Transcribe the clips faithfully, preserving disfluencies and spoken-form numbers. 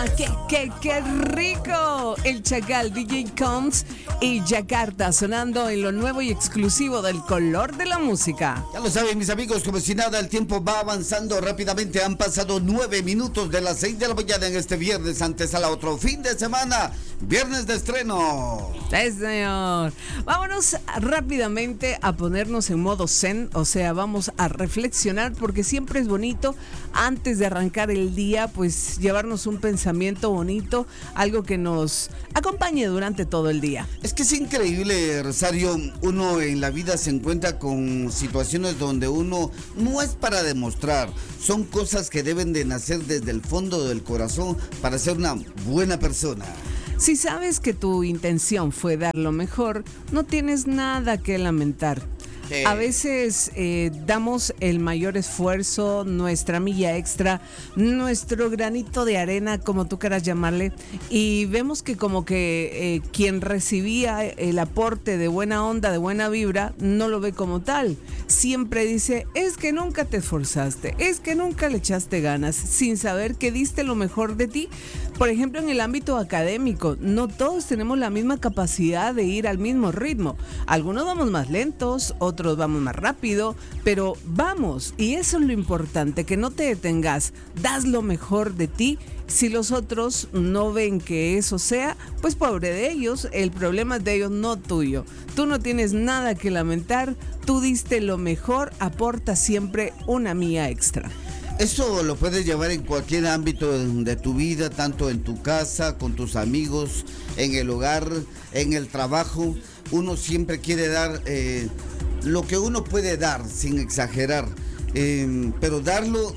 qué, qué, qué rico. El Chacal, D J Combs y Yakarta sonando en lo nuevo y exclusivo del Color de la Música. Ya lo saben, mis amigos, como si nada, el tiempo va avanzando rápidamente. Han pasado nueve minutos de las seis de la mañana en este viernes, antes a la otro fin de semana, viernes de estreno. Sí, señor. Vámonos rápidamente a ponernos en modo zen, o sea, vamos a reflexionar porque siempre es bonito antes de arrancar el día, pues llevarnos un pensamiento bonito, algo que nos acompañe durante todo el día. Es que es increíble, Rosario, uno en la vida se encuentra con situaciones donde uno no es para demostrar, son cosas que deben de nacer desde el fondo del corazón para ser una buena persona. Si sabes que tu intención fue dar lo mejor, no tienes nada que lamentar. Sí. A veces eh, damos el mayor esfuerzo, nuestra milla extra, nuestro granito de arena, como tú quieras llamarle, y vemos que como que eh, quien recibía el aporte de buena onda, de buena vibra, no lo ve como tal. Siempre dice, es que nunca te esforzaste, es que nunca le echaste ganas, sin saber que diste lo mejor de ti. Por ejemplo, en el ámbito académico, no todos tenemos la misma capacidad de ir al mismo ritmo. Algunos vamos más lentos, otros vamos más rápido, pero vamos, y eso es lo importante, que no te detengas, das lo mejor de ti. Si los otros no ven que eso sea, pues pobre de ellos, el problema es de ellos, no tuyo. Tú no tienes nada que lamentar, tú diste lo mejor, aporta siempre una milla extra. Eso lo puedes llevar en cualquier ámbito de tu vida, tanto en tu casa, con tus amigos, en el hogar, en el trabajo. Uno siempre quiere dar eh, lo que uno puede dar, sin exagerar, eh, pero darlo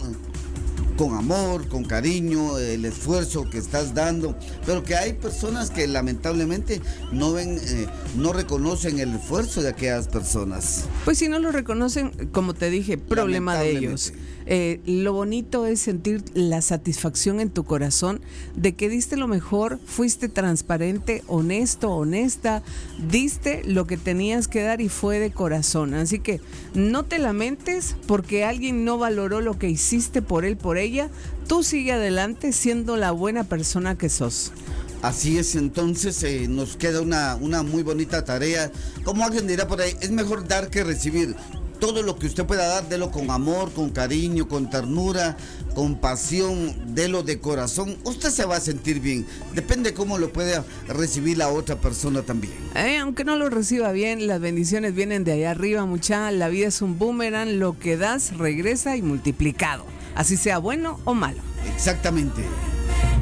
con amor, con cariño, el esfuerzo que estás dando, pero que hay personas que lamentablemente no ven, eh, no reconocen el esfuerzo de aquellas personas. Pues si no lo reconocen, como te dije, problema de ellos. Eh, lo bonito es sentir la satisfacción en tu corazón de que diste lo mejor, fuiste transparente, honesto, honesta, diste lo que tenías que dar y fue de corazón. Así que no te lamentes porque alguien no valoró lo que hiciste por él, por ella. Tú sigue adelante siendo la buena persona que sos. Así es, entonces eh, nos queda una, una muy bonita tarea. Como alguien dirá por ahí, es mejor dar que recibir. Todo lo que usted pueda dar, délo con amor, con cariño, con ternura, con pasión, délo de corazón. Usted se va a sentir bien. Depende cómo lo pueda recibir la otra persona también. Eh, aunque no lo reciba bien, las bendiciones vienen de allá arriba, mucha. La vida es un boomerang, lo que das regresa y multiplicado. Así sea bueno o malo. Exactamente.